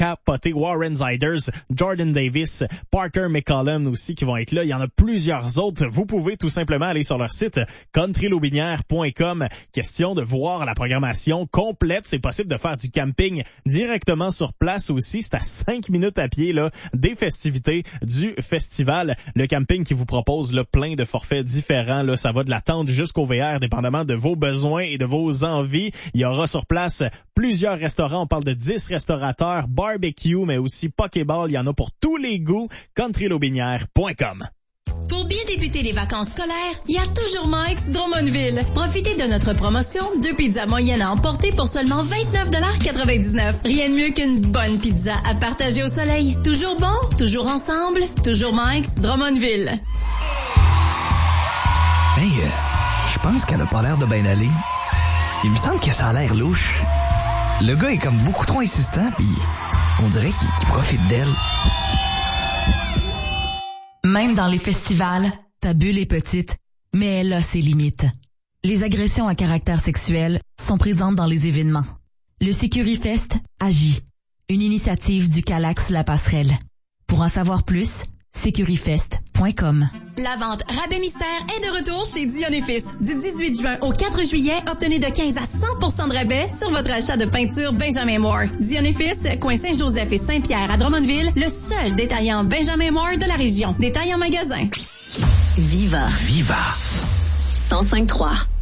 capoter. Warren Ziders, Jordan Davis, Parker McCollum aussi qui vont être là. Il y en a plusieurs autres. Vous pouvez tout simplement aller sur leur site countrylobinière.com. Question de voir la programmation complète. C'est possible de faire du camping directement sur place aussi. C'est à 5 minutes à pied là des festivités du festival. Le camping qui vous propose là, plein de forfaits différents. Là, ça va de la tente jusqu'au VR, dépendamment de vos besoins et de vos envies. Il y aura sur place plusieurs restaurants. On parle de 10 restaurateurs, barbecue, mais aussi pokéball. Il y en a pour tous les goûts. countrylobinière.com. Pour bien débuter les vacances scolaires, il y a toujours Mike's Drummondville. Profitez de notre promotion, 2 pizzas moyennes à emporter pour seulement 29,99 $. Rien de mieux qu'une bonne pizza à partager au soleil. Toujours bon, toujours ensemble, toujours Mike's Drummondville. Hey, je pense qu'elle a pas l'air de bien aller. Il me semble que ça a l'air louche. Le gars est comme beaucoup trop insistant, pis on dirait qu'il profite d'elle. Même dans les festivals, ta bulle est petite, mais elle a ses limites. Les agressions à caractère sexuel sont présentes dans les événements. Le Sécurifest agit. Une initiative du Calax La Passerelle. Pour en savoir plus, sécurifest.com. La vente Rabais Mystère est de retour chez Dion & Fils. Du 18 juin au 4 juillet, obtenez de 15 à 100% de rabais sur votre achat de peinture Benjamin Moore. Dion & Fils, coin Saint-Joseph et Saint-Pierre à Drummondville, le seul détaillant Benjamin Moore de la région. Détail en magasin. Viva 105.3.